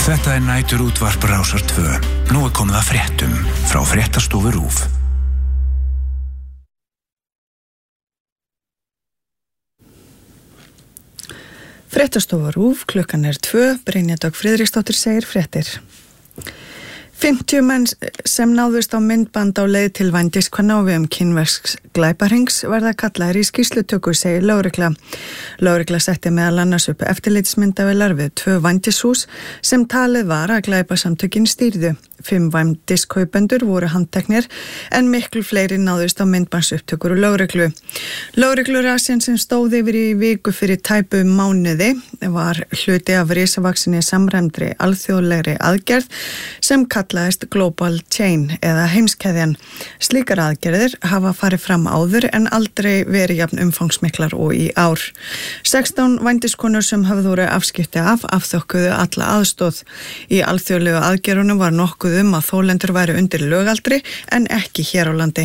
Þetta næturútvarp Rásar 2. Nú komið að fréttum frá fréttastofu RÚV. Fréttastofa RÚV, klukkan 2, Brynja Dögg Friðriksdóttir segir fréttir. 50 menn sem náðust á myndband á leið til vændiskvenna á vegum kínversks glæpahrings verða kallaðir í skýrslutöku, segir lögregla. Lögregla setti meðal annars upp eftirlitsmyndavélar við 2 vændishús sem talið var að glæpasamtökin stýrðu. 5 vændiskaupendur voru handteknir en miklu fleiri náðust á myndbandsupptökur og lögreglu. Lögreglurasjan sem stóð yfir í viku fyrir tæpu mánuði var hluti af risavaksinni samræmdri alþjóðlegri aðgerð sem kallaðist Global Chain eða heimskeðjan. Slíkar aðgerðir hafa farið fram áður en aldrei verið jafn umfangsmiklar og í ár. 16 vændiskonur sem höfðu voru afskipti af afþökkuðu alla aðstóð. Í alþjóðlegu aðgerðunum var nokkuð að þolendur væru undir lögaldri en ekki hér á landi.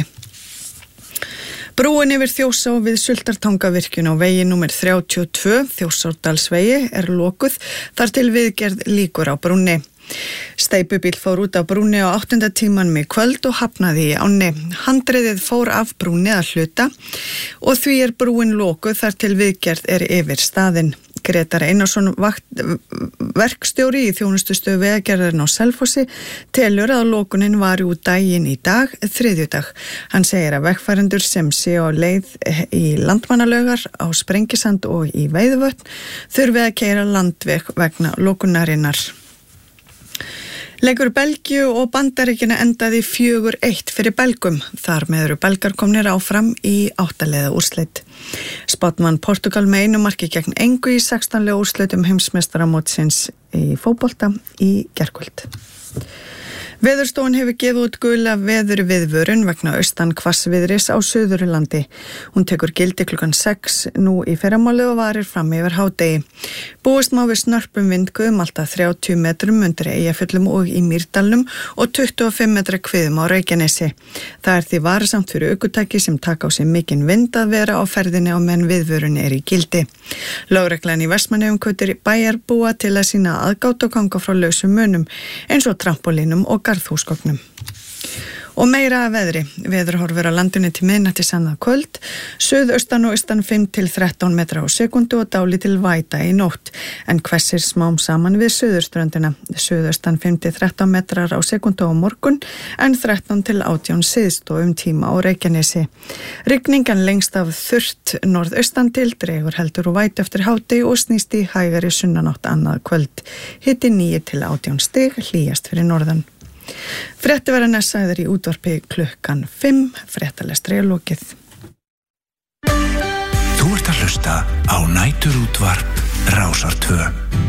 Brúin yfir Þjórsá við Sultartangavirkjun á vegi númer 32, Þjórsárdalsvegi, lokuð þar til viðgerð lýkur á brúnni. Steypubíll fór út af brúnni á 8. tímanum í kvöld og hafnaði í ánni. Handriðið fór af brúnni að hluta og því brúin lokuð þar til viðgerð yfir staðinn. Grétar Einarsson, verkstjóri í þjónustustöð Vegagerðarinnar á Selfossi, telur að lokunin var út daginn í dag, þriðjudag. Hann segir að vegfarendur sem sé á leið í Landmannalaugar, á Sprengisand og í Veiðivötn þurfi að keyra landveg vegna lokunarinnar. Leikur Belgíu og Bandaríkjanna endaði 4-1 fyrir Belgum. Þar með eru Belgar komnir áfram í 8 liða úrslit. Spánn vann Portugal með 1 marki gegn engu í 16 liða úrslitum heimsmeistaramótsins í fótbolta í gærkvöld. Veðurstofan hefur gefið út gula veðurviðvörun vegna austan hvassviðris á Suðurlandi. Hún tekur gildi klukkan 6 nú í fyrramálið og varir fram yfir hádegi. Búist má við snörpum vindguðum alltaf 30 metrum undir Eyjafjöllum og í Mýrdalnum og 25 metra kviðum á Reykjanesi. Það því varasamt fyrir ökutæki sem taka á sig mikinn vind að vera á ferðinni á meðan viðvörun í gildi. Lögreglan í Vestmannaeyjum hvetur bæjarbúa til að sýna aðgát og ganga frá lausum munum eins og trampolínum og garðhúsgögnum. Og meira að veðri. Veðurhorfur á landinu til miðnættis annað kvöld, suðaustan og austan 5 til 13 metra á sekundu og dálítil væta í nótt, en hvessir smám saman við suðurströndina. Suðaustan 5 til 13 metrar á sekundu á morgun, en 13 til 18 syðst og tíma á Reykjanesi. Rigningan lengst af þurrt norðaustan til, dregur heldur og vætu eftir hádegi og snýst í hægari sunnanátt annað kvöld. Hiti 9 til 18 stig, hlýjast fyrir norðan. Frétti verða næstsagðir í útvarpi klukkan 5, fréttalestri lokið. Þú ert að hlusta á næturútvarp Rásar 2.